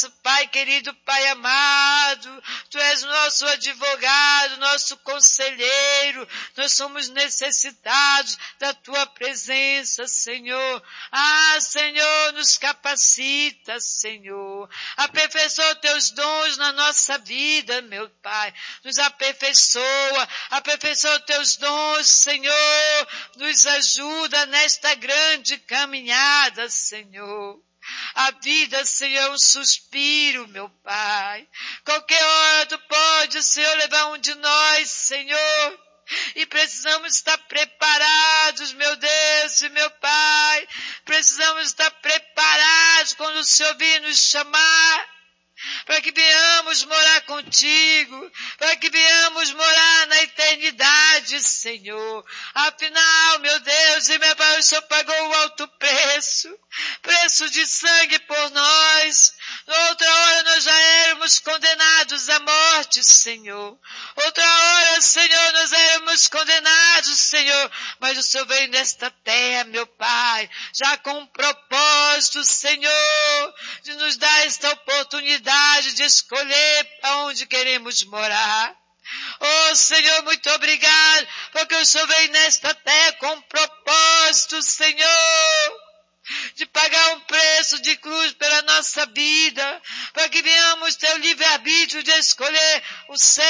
Pai querido, Pai amado, Tu és nosso advogado, nosso conselheiro, nós somos necessitados da Tua presença, Senhor. Senhor, nos capacita, Senhor. Aperfeiçoa Teus dons na nossa vida, meu Pai. Nos aperfeiçoa Teus dons, Senhor. Nos ajuda nesta grande caminhada, Senhor. A vida, Senhor, é um suspiro, meu Pai. Qualquer hora Tu pode, Senhor, levar um de nós, Senhor. E precisamos estar preparados, meu Deus e meu Pai. Precisamos estar preparados quando o Senhor vir nos chamar. Para que venhamos morar contigo, para que venhamos morar na eternidade, Senhor. Afinal, meu Deus e meu Pai, o Senhor pagou o alto preço de sangue por nós. Outra hora nós já éramos condenados à morte, Senhor. Outra hora, Senhor, nós éramos condenados, Senhor. Mas o Senhor veio nesta terra, meu Pai, já com um propósito, Senhor, de nos dar esta oportunidade de escolher para onde queremos morar. Senhor, muito obrigado, porque o Senhor veio nesta terra com um propósito, Senhor, de pagar um preço de cruz pela nossa vida, para que venhamos ter o livre-arbítrio de escolher o céu